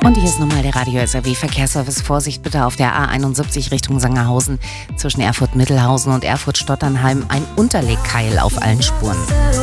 Und hier ist nochmal der Radio SRW Verkehrsservice. Vorsicht bitte auf der A71 Richtung Sangerhausen zwischen Erfurt-Mittelhausen und Erfurt-Stotternheim. Ein Unterlegkeil auf allen Spuren.